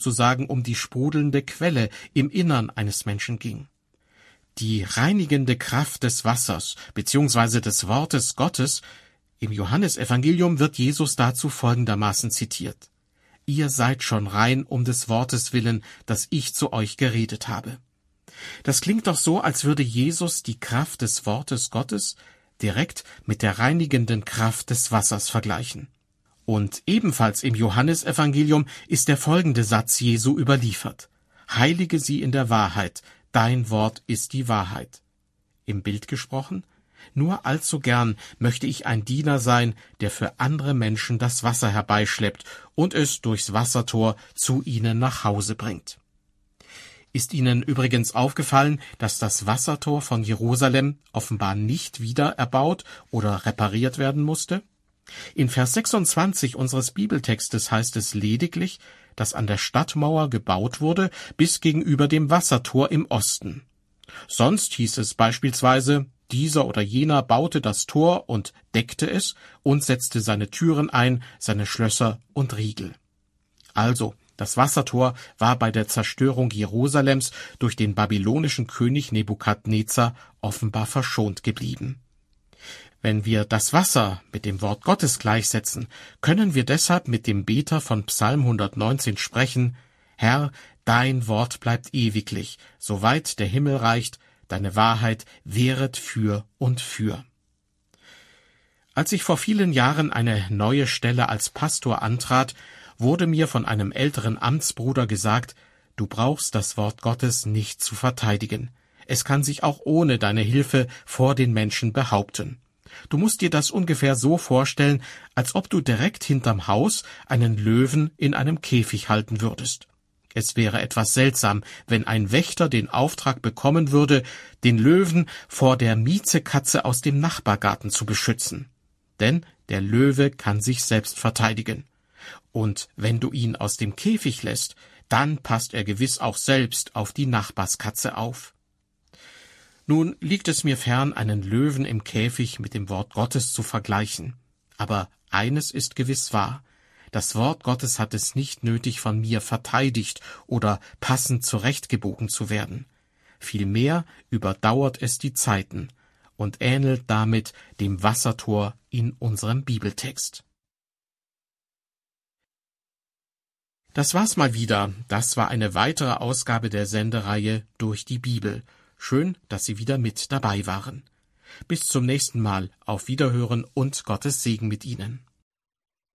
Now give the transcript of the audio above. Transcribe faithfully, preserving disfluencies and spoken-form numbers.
sozusagen um die sprudelnde Quelle im Innern eines Menschen ging. Die reinigende Kraft des Wassers bzw. des Wortes Gottes, im Johannesevangelium wird Jesus dazu folgendermaßen zitiert: Ihr seid schon rein um des Wortes willen, das ich zu euch geredet habe. Das klingt doch so, als würde Jesus die Kraft des Wortes Gottes direkt mit der reinigenden Kraft des Wassers vergleichen. Und ebenfalls im Johannesevangelium ist der folgende Satz Jesu überliefert: Heilige sie in der Wahrheit, dein Wort ist die Wahrheit. Im Bild gesprochen: Nur allzu gern möchte ich ein Diener sein, der für andere Menschen das Wasser herbeischleppt und es durchs Wassertor zu ihnen nach Hause bringt. Ist Ihnen übrigens aufgefallen, dass das Wassertor von Jerusalem offenbar nicht wieder erbaut oder repariert werden musste? In Vers sechsundzwanzig unseres Bibeltextes heißt es lediglich, dass an der Stadtmauer gebaut wurde bis gegenüber dem Wassertor im Osten. Sonst hieß es beispielsweise, dieser oder jener baute das Tor und deckte es und setzte seine Türen ein, seine Schlösser und Riegel. Also, das Wassertor war bei der Zerstörung Jerusalems durch den babylonischen König Nebukadnezar offenbar verschont geblieben. Wenn wir das Wasser mit dem Wort Gottes gleichsetzen, können wir deshalb mit dem Beter von Psalm hundertneunzehn sprechen: Herr, dein Wort bleibt ewiglich, soweit der Himmel reicht, deine Wahrheit währet für und für. Als ich vor vielen Jahren eine neue Stelle als Pastor antrat, wurde mir von einem älteren Amtsbruder gesagt: Du brauchst das Wort Gottes nicht zu verteidigen. Es kann sich auch ohne deine Hilfe vor den Menschen behaupten. Du musst dir das ungefähr so vorstellen, als ob du direkt hinterm Haus einen Löwen in einem Käfig halten würdest. Es wäre etwas seltsam, wenn ein Wächter den Auftrag bekommen würde, den Löwen vor der Miezekatze aus dem Nachbargarten zu beschützen. Denn der Löwe kann sich selbst verteidigen. Und wenn du ihn aus dem Käfig lässt, dann passt er gewiss auch selbst auf die Nachbarskatze auf. Nun liegt es mir fern, einen Löwen im Käfig mit dem Wort Gottes zu vergleichen. Aber eines ist gewiss wahr: Das Wort Gottes hat es nicht nötig, von mir verteidigt oder passend zurechtgebogen zu werden. Vielmehr überdauert es die Zeiten und ähnelt damit dem Wassertor in unserem Bibeltext. Das war's mal wieder. Das war eine weitere Ausgabe der Sendereihe Durch die Bibel. Schön, dass Sie wieder mit dabei waren. Bis zum nächsten Mal. Auf Wiederhören und Gottes Segen mit Ihnen.